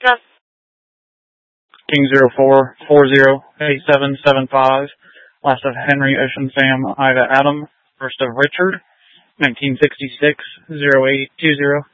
Yes. King 04408775. Last of Henry, Ocean Sam, Ida Adam. First of Richard. 1966-0820.